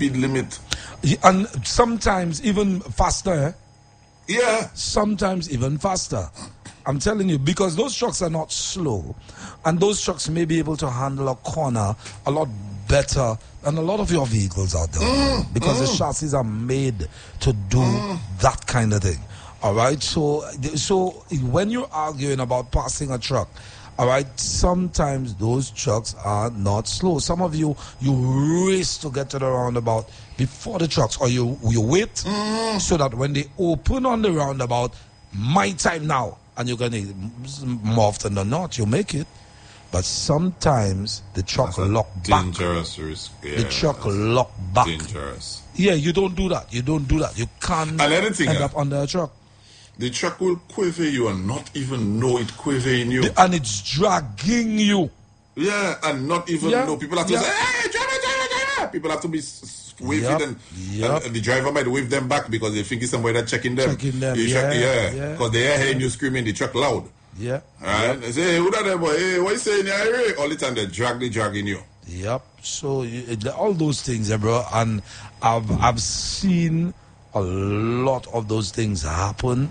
speed limit. And sometimes even faster. Eh? Yeah. Sometimes even faster. I'm telling you, because those trucks are not slow, and those trucks may be able to handle a corner a lot better than a lot of your vehicles out there, because the chassis are made to do that kind of thing. All right, so when you're arguing about passing a truck, all right, sometimes those trucks are not slow. Some of you race to get to the roundabout before the trucks, or you wait so that when they open on the roundabout, my time now, and you're going to, more often than not, you make it. But sometimes the truck lock back. Dangerous risk. Yeah, the truck lock back. Dangerous. Yeah, you don't do that. You can't end up under a truck. The truck will quiver you and not even know it quivering you. And it's dragging you. Yeah, and not even know. People have to say, hey, driver. People have to be waving, and the driver might wave them back because they think it's somebody that's checking them. Because they are hearing you screaming the truck loud. Yeah. Right? They say, hey, who that boy? Hey, what you saying? All the time they're dragging you. Yep. So all those things, bro. And I've seen a lot of those things happen,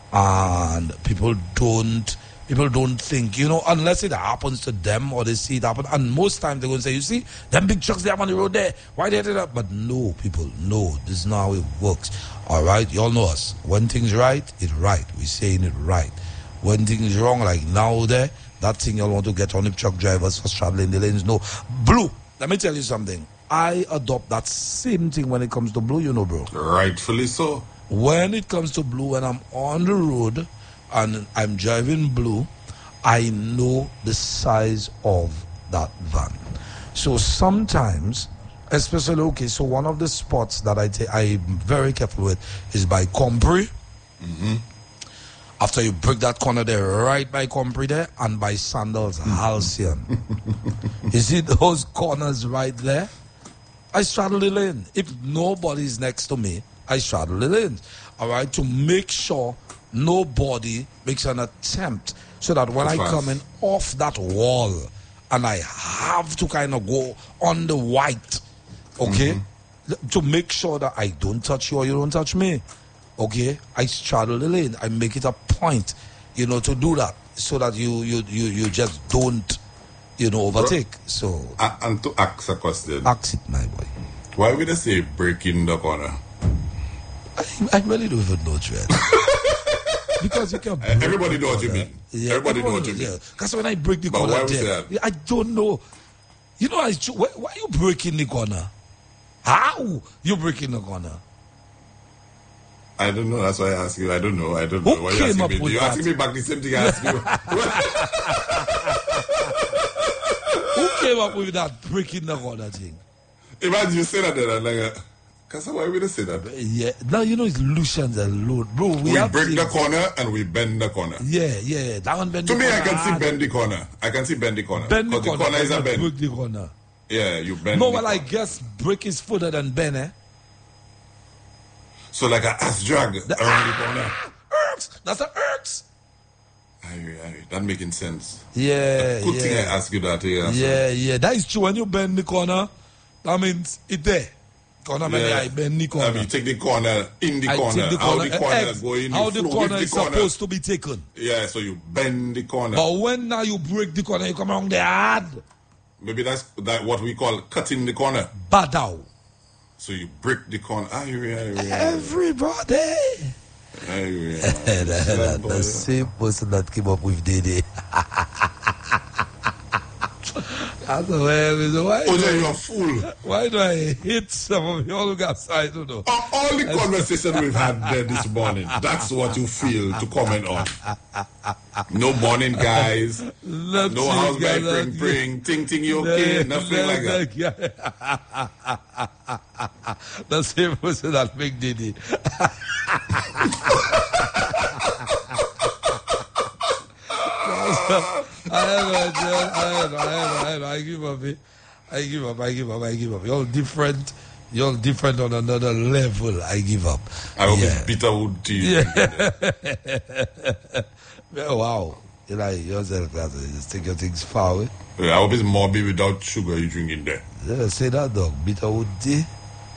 and people don't think, unless it happens to them or they see it happen. And most times they're going to say, you see, them big trucks they have on the road there, why they did that? But no, people, no, this is not how it works. All right, you all know us. When things right, it's right. We're saying it right. When things wrong, like now there, that thing you'll want to get on the truck drivers for straddling the lanes. No. Blue, let me tell you something. I adopt that same thing when it comes to blue, bro. Rightfully so. When it comes to blue, when I'm on the road and I'm driving blue, I know the size of that van. So sometimes, especially, so one of the spots that I'm very careful with is by Compre. After you break that corner there, right by Compre there, and by Sandals Halcyon. You see those corners right there? I straddle the lane. If nobody's next to me, I straddle the lane. All right, to make sure nobody makes an attempt, so that when I come in off that wall and I have to kind of go on the white, okay, to make sure that I don't touch you or you don't touch me, okay, I straddle the lane. I make it a point, to do that, so that you just don't, overtake. So and to ask a question. Ask it, my boy. Why would they say break in the corner? I really don't even know, Trent. Because you can. Everybody knows what you mean. Yeah, everybody knows what you mean. Because when I break the corner, I don't know. Why you breaking the corner? How you breaking the corner? I don't know. That's why I ask you. I don't know. Who why came up me? with you that? asking me back the same thing I asked you. Who came up with that breaking the corner thing? Imagine you say that then, I'm like, why would they say that? Yeah. Now, it's Lucian's alone. Bro, we break the corner and we bend the corner. Yeah. That one bend to the me, corner. I can see bend the corner. Bend the corner is a bend. Break the corner. Yeah, you bend No, well, I guess break is further than bend, eh? So like an ass drag around the corner. Irks! That's an irks! That making sense. Yeah, Good thing I ask you that. Yeah. That is true. When you bend the corner, that means it there. I bend the corner. You take the corner in the corner. How the corner going? How the corner is supposed to be taken. Yeah, so you bend the corner. But when now you break the corner, you come around the hard. Maybe that's what we call cutting the corner. Badaw. So you break the corner. Everybody. That's the same person that came up with Dede. That's the way. You're a fool. Why do I hate some of you all guys? I don't know. All the conversation we've had there this morning, that's what you feel to comment on. No morning, guys. No house guy pring, ting, you okay? Nothing like that. The same person that make Diddy. I give up. You're different on another level. I give up. I hope it's Bitterwood tea. Yeah. Wow. You like yourself, just take your things far away. I hope it's Moby without sugar you drink in there. Yeah, say that, dog. Bitterwood tea.